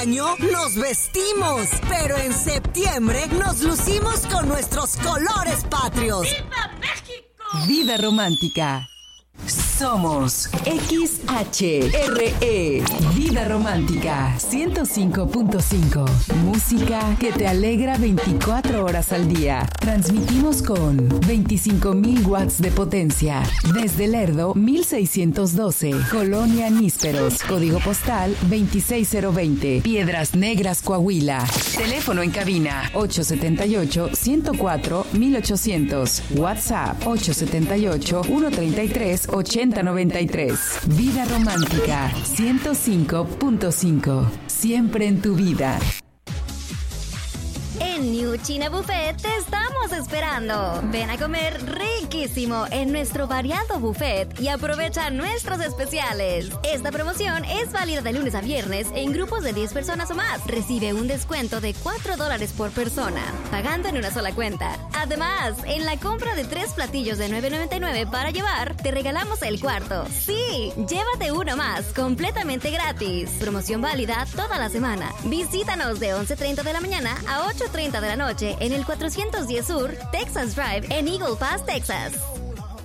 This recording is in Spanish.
año nos vestimos, pero en septiembre nos lucimos con nuestros colores patrios. ¡Viva México! Vida romántica. Somos XHRE, Vida Romántica 105.5. Música que te alegra 24 horas al día. Transmitimos con 25,000 watts de potencia. Desde Lerdo, 1612. Colonia Nísperos. Código postal 26020. Piedras Negras, Coahuila. Teléfono en cabina 878-104-1800. WhatsApp 878-133-8093. Vida Romántica 105.5. Siempre en tu vida. En New China Buffet te estamos esperando. Ven a comer riquísimo en nuestro variado buffet y aprovecha nuestros especiales. Esta promoción es válida de lunes a viernes en grupos de 10 personas o más. Recibe un descuento de $4 por persona, pagando en una sola cuenta. Además, en la compra de 3 platillos de $9.99 para llevar, te regalamos el cuarto. Sí, llévate uno más, completamente gratis. Promoción válida toda la semana. Visítanos de 11:30 de la mañana a 8:30 de la noche en el 410 Sur, Texas Drive, en Eagle Pass, Texas.